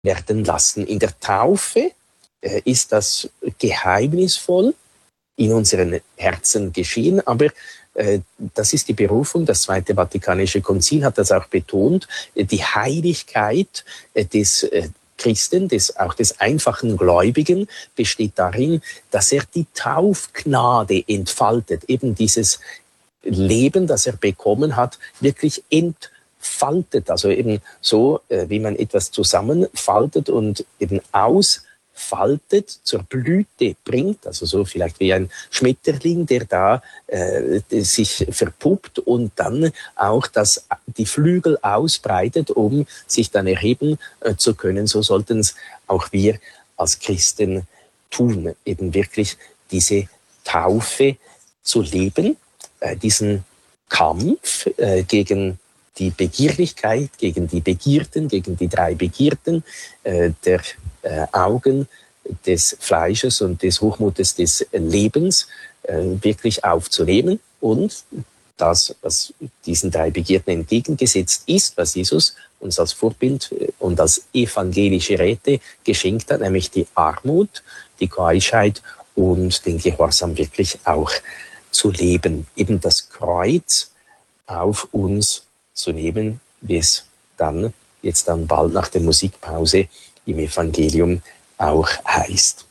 werden lassen. In der Taufe ist das geheimnisvoll in unseren Herzen geschehen, aber das ist die Berufung. Das Zweite Vatikanische Konzil hat das auch betont. Die Heiligkeit des Christen, auch des einfachen Gläubigen, besteht darin, dass er die Taufgnade entfaltet, eben dieses Leben, das er bekommen hat, wirklich entfaltet. Also eben so, wie man etwas zusammenfaltet und eben ausfaltet, zur Blüte bringt, also so vielleicht wie ein Schmetterling, der da sich verpuppt und dann auch die Flügel ausbreitet, um sich dann erheben zu können. So sollten es auch wir als Christen tun, eben wirklich diese Taufe zu leben, diesen Kampf gegen die Begierlichkeit, gegen die Begierden, gegen die 3 Begierden der Augen, des Fleisches und des Hochmutes des Lebens wirklich aufzunehmen und das, was diesen 3 Begierden entgegengesetzt ist, was Jesus uns als Vorbild und als evangelische Räte geschenkt hat, nämlich die Armut, die Keuschheit und den Gehorsam wirklich auch zu leben, eben das Kreuz auf uns zu nehmen, wie es dann jetzt bald nach der Musikpause im Evangelium auch heißt.